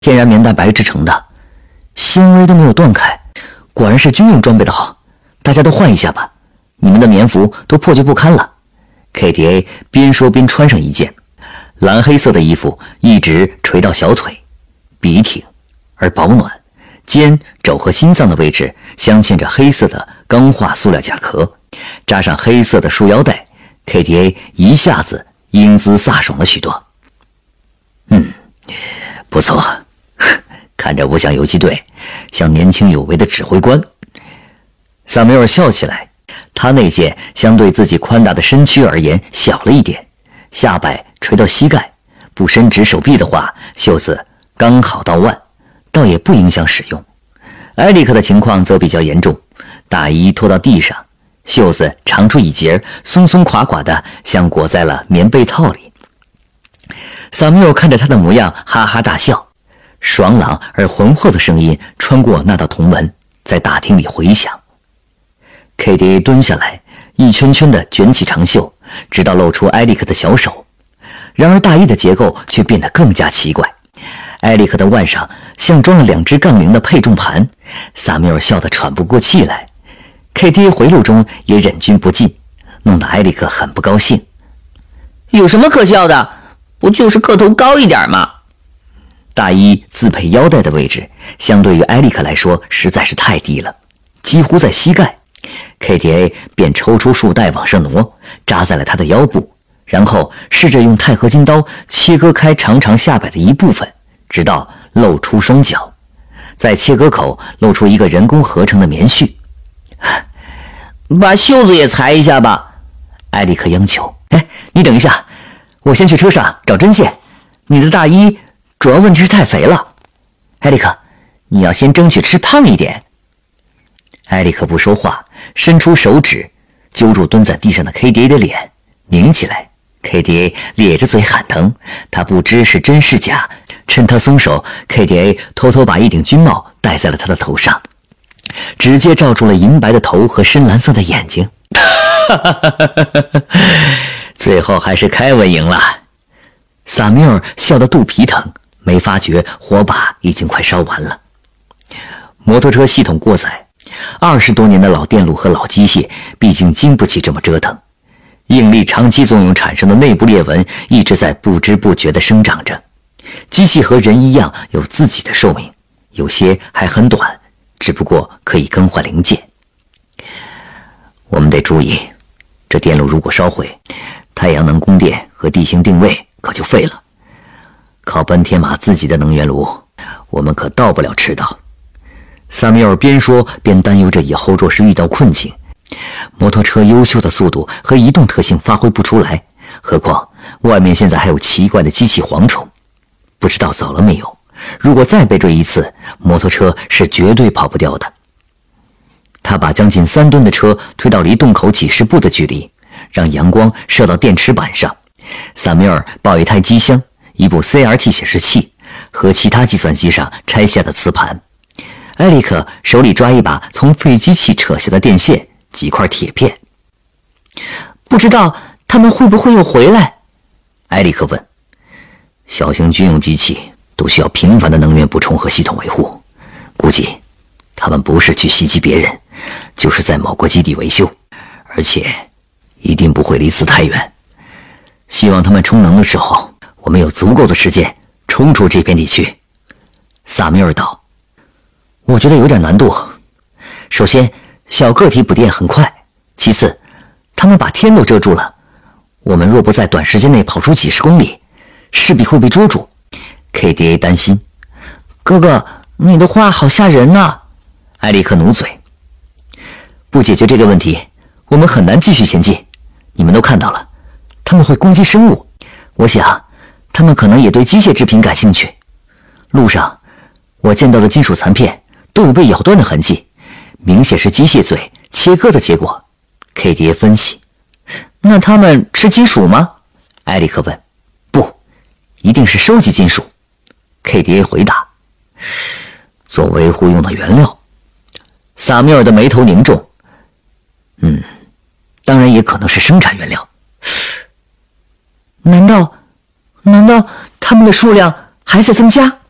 天然棉蛋白制成的，纤维都没有断开，果然是军用装备的好。大家都换一下吧，你们的棉服都破旧不堪了。KTA 边说边穿上一件蓝黑色的衣服，一直垂到小腿，笔挺而保暖，肩、肘和心脏的位置镶嵌着黑色的钢化塑料甲壳，扎上黑色的束腰带， KTA 一下子英姿飒爽了许多。不错，看着不像游击队，像年轻有为的指挥官。萨缪尔笑起来，他那件相对自己宽大的身躯而言小了一点，下摆垂到膝盖，不伸直手臂的话，袖子刚好到腕，倒也不影响使用。埃里克的情况则比较严重，大衣拖到地上，袖子长出一截，松松垮垮的，像裹在了棉被套里。萨缪尔看着他的模样，哈哈大笑，爽朗而浑厚的声音穿过那道铜门，在大厅里回响。KTA 蹲下来，一圈圈地卷起长袖，直到露出埃里克的小手。然而大衣的结构却变得更加奇怪，埃里克的腕上像装了2只杠铃的配重盘。萨缪尔笑得喘不过气来， KTA 回路中也忍俊不禁，弄得埃里克很不高兴。 有什么可笑的？不就是个头高一点吗？ 大衣自配腰带的位置相对于埃里克来说实在是太低了，几乎在膝盖。KTA 便抽出束带往上挪，扎在了他的腰部，然后试着用钛合金刀切割开长长下摆的一部分，直到露出双脚，在切割口露出一个人工合成的棉絮。 把袖子也裁一下吧， 埃里克央求。你等一下，我先去车上找针线，你的大衣主要问题是太肥了。埃里克，你要先争取吃胖一点。埃里克不说话，伸出手指揪住蹲在地上的 KTA 的脸，拧起来。KTA 咧着嘴喊疼，他不知是真是假，趁他松手， KTA 偷偷把一顶军帽戴在了他的头上，直接罩住了银白的头和深蓝色的眼睛。最后还是凯文赢了。萨缪尔笑得肚皮疼，没发觉火把已经快烧完了。摩托车系统过载，20多年的老电路和老机械毕竟经不起这么折腾，应力长期作用产生的内部裂纹一直在不知不觉地生长着。机器和人一样有自己的寿命，有些还很短，只不过可以更换零件。我们得注意，这电路如果烧毁，太阳能供电和地形定位可就废了。靠本田马自己的能源炉，我们可到不了赤道。萨缪尔边说边担忧着以后若是遇到困境，摩托车优秀的速度和移动特性发挥不出来，何况外面现在还有奇怪的机器蝗虫，不知道走了没有。如果再被追一次，摩托车是绝对跑不掉的。他把将近3吨的车推到离洞口几十步的距离，让阳光射到电池板上。萨缪尔抱一台机箱，一部 CRT 显示器和其他计算机上拆下的磁盘。埃里克手里抓一把从废机器扯下的电线，几块铁片。不知道他们会不会又回来？埃里克问。小型军用机器都需要频繁的能源补充和系统维护，估计他们不是去袭击别人，就是在某个基地维修，而且一定不会离此太远。希望他们充能的时候，我们有足够的时间冲出这片地区。萨缪尔道。我觉得有点难度。首先，小个体补电很快，其次，他们把天都遮住了，我们若不在短时间内跑出几十公里，势必会被捉住。KTA 担心。哥哥，你的话好吓人啊！埃里克努嘴。不解决这个问题，我们很难继续前进。你们都看到了，他们会攻击生物，我想他们可能也对机械制品感兴趣。路上我见到的金属残片都有被咬断的痕迹，明显是机械嘴切割的结果。KTA 分析。那他们吃金属吗？埃里克问。不，一定是收集金属。KTA 回答。做维护用的原料。萨缪尔的眉头凝重。当然也可能是生产原料。难道他们的数量还在增加？